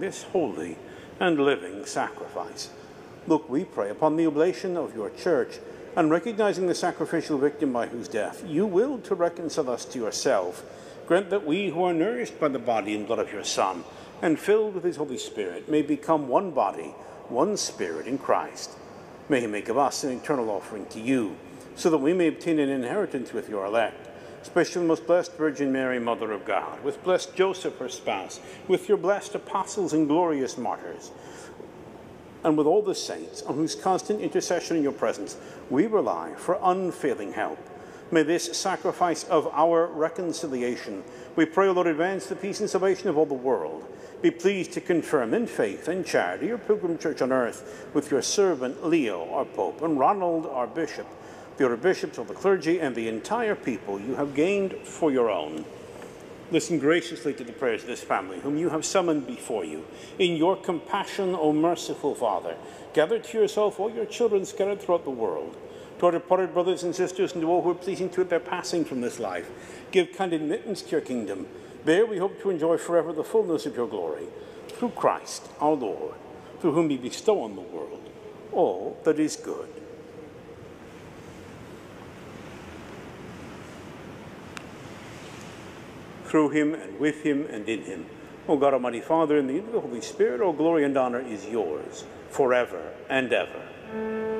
this holy and living sacrifice. Look, we pray, upon the oblation of your church, and recognizing the sacrificial victim by whose death you willed to reconcile us to yourself, grant that we who are nourished by the body and blood of your Son, and filled with his Holy Spirit, may become one body, one spirit in Christ. May he make of us an eternal offering to you, so that we may obtain an inheritance with your elect, especially the most blessed Virgin Mary, Mother of God, with blessed Joseph, her spouse, with your blessed apostles and glorious martyrs, and with all the saints, on whose constant intercession in your presence we rely for unfailing help. May this sacrifice of our reconciliation, we pray, O Lord, advance the peace and salvation of all the world. Be pleased to confirm in faith and charity your pilgrim church on earth with your servant Leo, our Pope, and Ronald, our Bishop, the other bishops, all the clergy, and the entire people you have gained for your own. Listen graciously to the prayers of this family, whom you have summoned before you. In your compassion, O merciful Father, gather to yourself all your children scattered throughout the world. To our departed brothers and sisters, and to all who are pleasing to it their passing from this life, give kind admittance to your kingdom. There we hope to enjoy forever the fullness of your glory. Through Christ our Lord, through whom you bestow on the world all that is good. Through him, and with him, and in him, O God, Almighty Father, in the unity of the Holy Spirit, all glory and honor is yours, forever and ever.